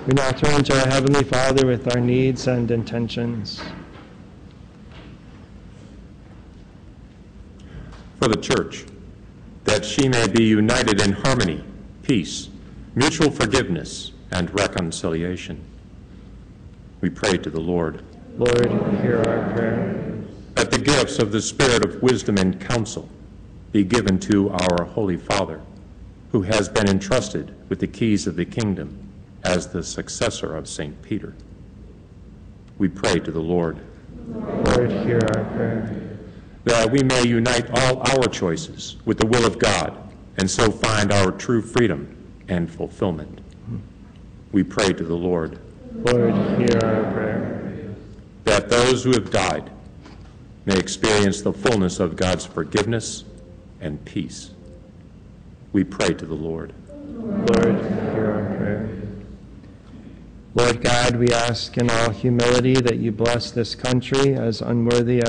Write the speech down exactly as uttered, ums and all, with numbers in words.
We now turn to our Heavenly Father with our needs and intentions. For the Church, that she may be united in harmony, peace, mutual forgiveness, and reconciliation. We pray to the Lord. Lord, hear our prayer. That the gifts of the Spirit of wisdom and counsel be given to our Holy Father, who has been entrusted with the keys of the kingdom as the successor of Saint Peter. We pray to the Lord. Lord, hear our prayer. That we may unite all our choices with the will of God and so find our true freedom and fulfillment. We pray to the Lord. Lord, hear our prayer. That those who have died may experience the fullness of God's forgiveness and peace. We pray to the Lord. Lord, hear our prayer. Lord God, we ask in all humility that you bless this country as unworthy